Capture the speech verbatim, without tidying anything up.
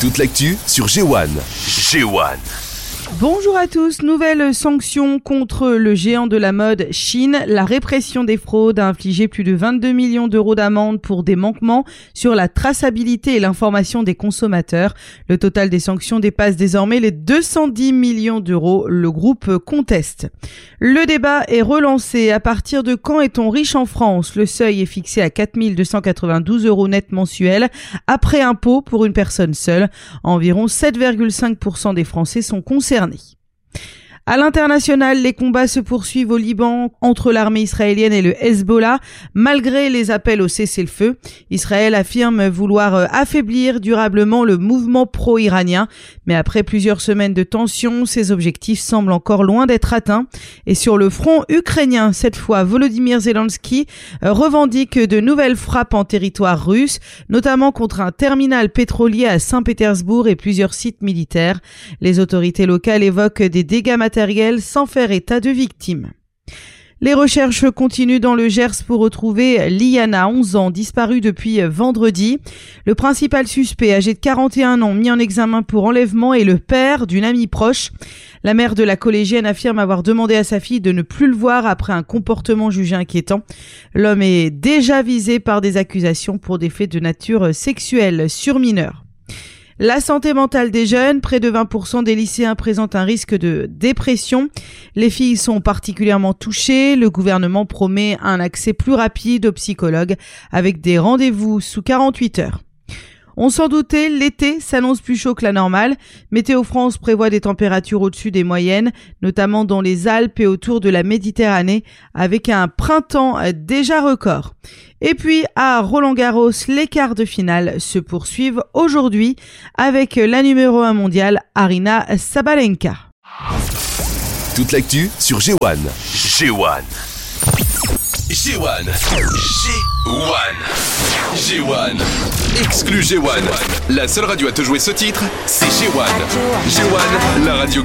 Toute l'actu sur G un. G un. Bonjour à tous, nouvelle sanction contre le géant de la mode Shein. La répression des fraudes a infligé plus de vingt-deux millions d'euros d'amende pour des manquements sur la traçabilité et l'information des consommateurs. Le total des sanctions dépasse désormais les deux cent dix millions d'euros. Le groupe conteste. Le débat est relancé. À partir de quand est-on riche en France ? Le seuil est fixé à quatre mille deux cent quatre-vingt-douze euros net mensuels après impôt pour une personne seule. Environ sept virgule cinq pour cent des Français sont concernés. À l'international, les combats se poursuivent au Liban entre l'armée israélienne et le Hezbollah, malgré les appels au cessez-le-feu. Israël affirme vouloir affaiblir durablement le mouvement pro-iranien, mais après plusieurs semaines de tensions, ses objectifs semblent encore loin d'être atteints. Et sur le front ukrainien, cette fois, Volodymyr Zelensky revendique de nouvelles frappes en territoire russe, notamment contre un terminal pétrolier à Saint-Pétersbourg et plusieurs sites militaires. Les autorités locales évoquent des dégâts matériels sans faire état de victimes. Les recherches continuent dans le Gers pour retrouver Liana, onze ans, disparue depuis vendredi. Le principal suspect, âgé de quarante et un ans, mis en examen pour enlèvement, est le père d'une amie proche. La mère de la collégienne affirme avoir demandé à sa fille de ne plus le voir après un comportement jugé inquiétant. L'homme est déjà visé par des accusations pour des faits de nature sexuelle sur mineurs. La santé mentale des jeunes, près de vingt pour cent des lycéens présentent un risque de dépression. Les filles sont particulièrement touchées. Le gouvernement promet un accès plus rapide aux psychologues avec des rendez-vous sous quarante-huit heures. On s'en doutait, l'été s'annonce plus chaud que la normale. Météo France prévoit des températures au-dessus des moyennes, notamment dans les Alpes et autour de la Méditerranée, avec un printemps déjà record. Et puis, à Roland-Garros, les quarts de finale se poursuivent aujourd'hui avec la numéro un mondiale, Aryna Sabalenka. Toute l'actu sur G un. G un. G un. G un. G un. Exclu G un. La seule radio à te jouer ce titre, c'est G un. G un, la radio